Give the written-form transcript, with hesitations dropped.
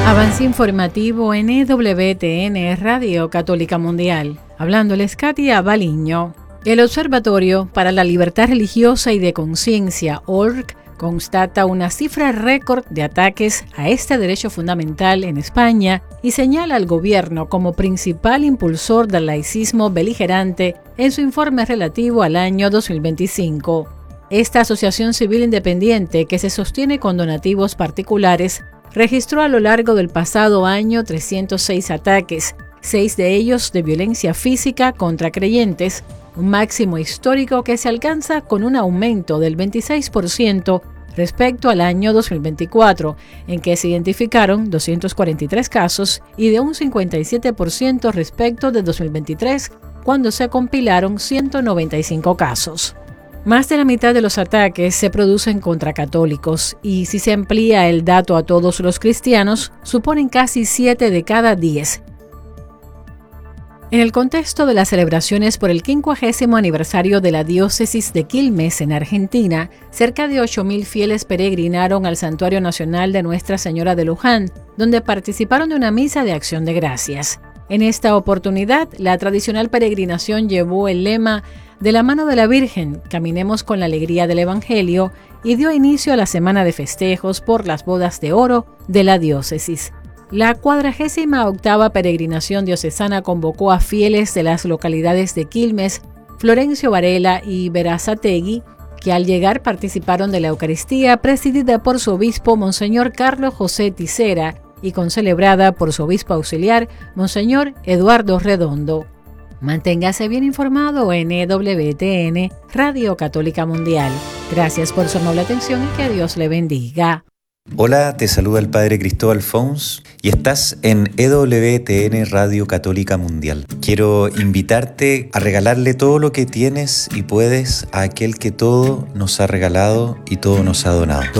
Avance informativo en EWTN Radio Católica Mundial. Hablándoles Katia Baliño. El Observatorio para la Libertad Religiosa y de Conciencia, ORC, constata una cifra récord de ataques a este derecho fundamental en España y señala al gobierno como principal impulsor del laicismo beligerante en su informe relativo al año 2025. Esta asociación civil independiente, que se sostiene con donativos particulares, registró a lo largo del pasado año 306 ataques, 6 de ellos de violencia física contra creyentes, un máximo histórico que se alcanza con un aumento del 26% respecto al año 2024, en que se identificaron 243 casos, y de un 57% respecto de 2023, cuando se compilaron 195 casos. Más de la mitad de los ataques se producen contra católicos y, si se amplía el dato a todos los cristianos, suponen casi 7 de cada 10. En el contexto de las celebraciones por el 50º aniversario de la diócesis de Quilmes en Argentina, cerca de 8.000 fieles peregrinaron al Santuario Nacional de Nuestra Señora de Luján, donde participaron de una misa de acción de gracias. En esta oportunidad, la tradicional peregrinación llevó el lema "De la mano de la Virgen, caminemos con la alegría del Evangelio", y dio inicio a la semana de festejos por las bodas de oro de la diócesis. La 48ª peregrinación diocesana convocó a fieles de las localidades de Quilmes, Florencio Varela y Berazategui, que al llegar participaron de la Eucaristía presidida por su obispo Monseñor Carlos José Tisera y concelebrada por su obispo auxiliar Monseñor Eduardo Redondo. Manténgase bien informado en EWTN Radio Católica Mundial. Gracias por su amable atención y que Dios le bendiga. Hola, te saluda el Padre Cristóbal Fons y estás en EWTN Radio Católica Mundial. Quiero invitarte a regalarle todo lo que tienes y puedes a aquel que todo nos ha regalado y todo nos ha donado.